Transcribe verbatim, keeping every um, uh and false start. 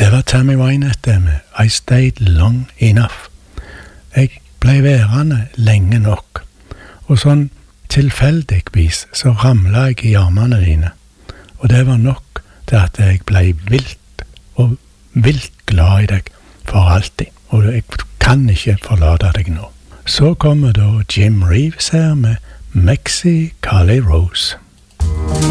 Det var Tammy Wynette det med I Stayed Long Enough. Jeg ble værende lenge nok, og sånn tilfeldigvis så ramla jeg i armene dine, og det var nok til at jeg ble vilt og vilt glad i deg for alltid, og jeg kan ikke forlate deg nå. Så kommer da Jim Reeves her med Mexicali Rose.